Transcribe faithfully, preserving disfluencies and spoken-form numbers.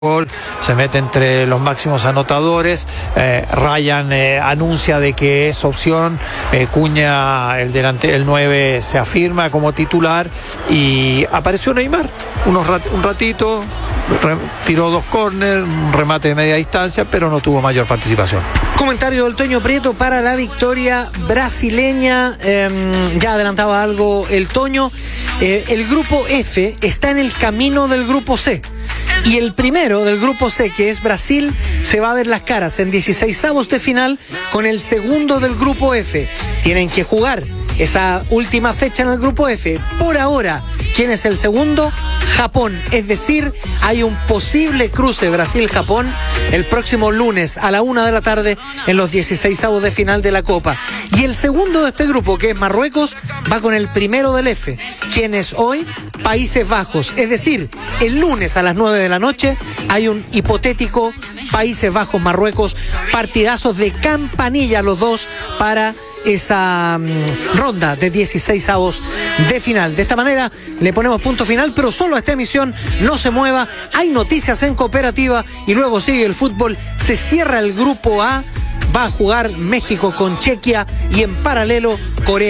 se mete entre los máximos anotadores. eh, Ryan eh, anuncia de que es opción. eh, Cuña, el delante, el nueve, se afirma como titular y apareció Neymar unos rat, un ratito, re, tiró dos córner, un remate de media distancia, pero no tuvo mayor participación. Comentario del Toño Prieto para la victoria brasileña. Eh, ya adelantaba algo el Toño. Eh, el grupo F está en el camino del grupo C. Y el primero del grupo C, que es Brasil, se va a ver las caras en dieciseisavos de final con el segundo del grupo F. Tienen que jugar esa última fecha en el grupo F. Por ahora, ¿quién es el segundo? Japón. Es decir, hay un posible cruce Brasil-Japón el próximo lunes a la una de la tarde en los dieciseisavos de final de la Copa. Y el segundo de este grupo, que es Marruecos, va con el primero del F, quien es hoy Países Bajos. Es decir, el lunes a las nueve de la noche hay un hipotético Países Bajos-Marruecos, partidazos de campanilla los dos para esa um, ronda de dieciseisavos de final. De esta manera le ponemos punto final, pero solo a esta emisión. No se mueva, hay noticias en Cooperativa y luego sigue el fútbol. Se cierra el grupo A, va a jugar México con Chequia y en paralelo Corea.